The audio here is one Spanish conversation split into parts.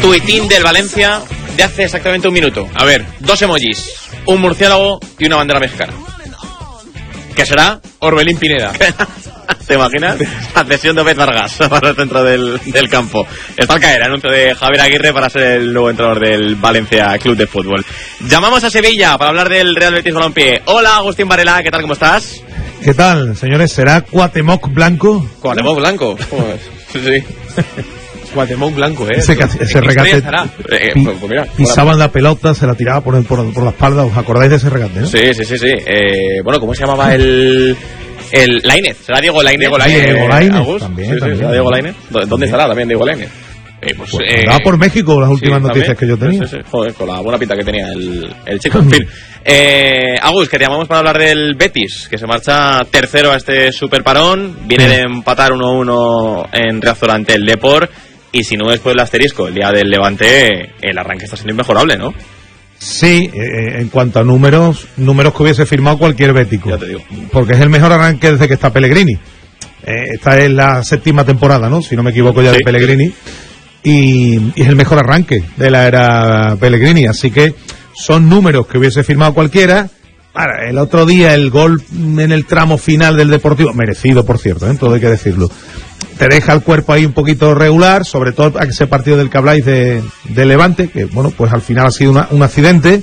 tuitín del Valencia de hace exactamente un minuto. A ver, 2 emojis, un murciélago y una bandera mexicana. ¿Qué será? Orbelín Pineda. ¿Te imaginas? La cesión de Obed Vargas para el centro del campo. Está al caer, anuncio de Javier Aguirre para ser el nuevo entrenador del Valencia Club de Fútbol. Llamamos a Sevilla para hablar del Real Betis Balompié. Hola, Agustín Varela, ¿qué tal? ¿Cómo estás? ¿Qué tal, señores? ¿Será Cuauhtémoc Blanco? Cuauhtémoc Blanco. Pues, sí. Cuauhtémoc Blanco, Ese regate. Pues mira, pisaban la pelota, se la tiraba por la espalda. ¿Os acordáis de ese regate, no? Sí. Bueno, ¿cómo se llamaba el Lainez? ¿Será Diego Lainez? Diego Lainez, también. Diego Lainez. ¿Dónde estará también Diego Lainez? Pues andaba por México, las últimas noticias que yo tenía. Sí. Joder, con la buena pinta que tenía el chico. En fin. Agus, que te llamamos para hablar del Betis, que se marcha tercero a este super parón. Viene de empatar 1-1 en Riazor ante el Depor. Y si no, después del asterisco, el día del Levante, el arranque está siendo inmejorable, ¿no? Sí, en cuanto a números que hubiese firmado cualquier bético. Ya te digo. Porque es el mejor arranque desde que está Pellegrini. Esta es la 7ª temporada, ¿no? Si no me equivoco ya, de Pellegrini. Y es el mejor arranque de la era Pellegrini. Así que son números que hubiese firmado cualquiera. El otro día el gol en el tramo final del Deportivo, merecido por cierto, todo hay que decirlo, te deja el cuerpo ahí un poquito regular, sobre todo a ese partido del que habláis de Levante, que bueno, pues al final ha sido un accidente.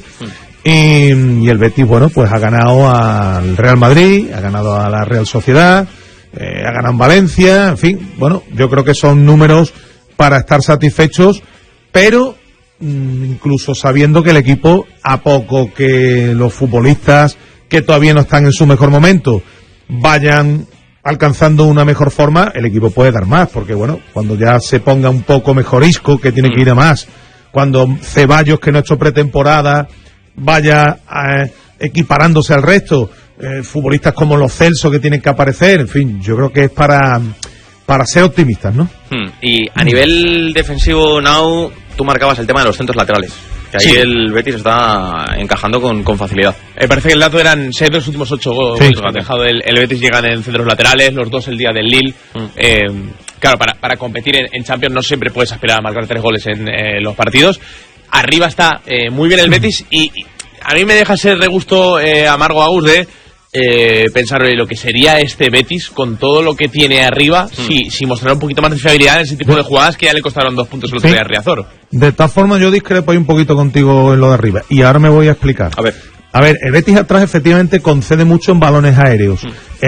Y el Betis, bueno, pues ha ganado al Real Madrid, ha ganado a la Real Sociedad, ha ganado en Valencia, en fin, bueno, yo creo que son números para estar satisfechos, pero incluso sabiendo que el equipo, a poco que los futbolistas que todavía no están en su mejor momento vayan alcanzando una mejor forma, el equipo puede dar más, porque bueno, cuando ya se ponga un poco mejor Isco, que tiene que ir a más, cuando Ceballos, que no ha hecho pretemporada, vaya equiparándose al resto, futbolistas como los Celso, que tienen que aparecer, en fin, yo creo que es para ser optimistas, ¿no? Y a nivel defensivo, Nau, tú marcabas el tema de los centros laterales. Que ahí el Betis está encajando con facilidad. Parece que el dato eran 6 de los últimos 8 goles que ha dejado el Betis, llegan en centros laterales, los 2 el día del Lille. Claro, para competir en Champions no siempre puedes aspirar a marcar 3 goles en los partidos. Arriba está muy bien el Betis y a mí me deja ser de gusto amargo, Agus, de pensar lo que sería este Betis con todo lo que tiene arriba, si mostrara un poquito más de fiabilidad en ese tipo de jugadas que ya le costaron 2 puntos el otro día a Riazor. De todas formas, yo discrepo ahí un poquito contigo en lo de arriba, y ahora me voy a explicar. A ver, el Betis atrás efectivamente concede mucho en balones aéreos.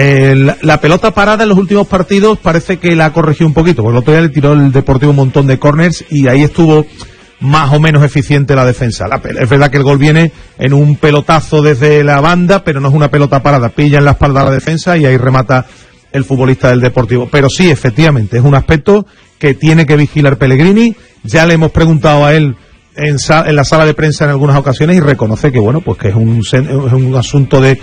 La pelota parada en los últimos partidos parece que la ha corregido un poquito, porque el otro día le tiró el Deportivo un montón de corners y ahí estuvo más o menos eficiente la defensa. Es verdad que el gol viene en un pelotazo desde la banda, pero no es una pelota parada, pilla en la espalda a la defensa y ahí remata el futbolista del Deportivo. Pero sí, efectivamente, es un aspecto que tiene que vigilar Pellegrini. Ya le hemos preguntado a él en la sala de prensa en algunas ocasiones y reconoce que bueno, pues que es un asunto de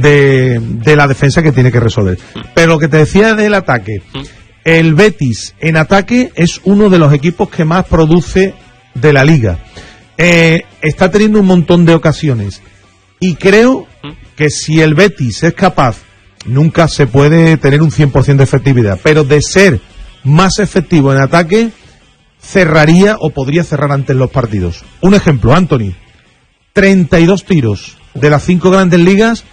la defensa que tiene que resolver. Pero lo que te decía del ataque, el Betis en ataque es uno de los equipos que más produce de la liga. Está teniendo un montón de ocasiones y creo que si el Betis es capaz, nunca se puede tener un 100% de efectividad, pero de ser más efectivo en ataque, cerraría o podría cerrar antes los partidos. Un ejemplo, Anthony, 32 tiros de las 5 grandes ligas,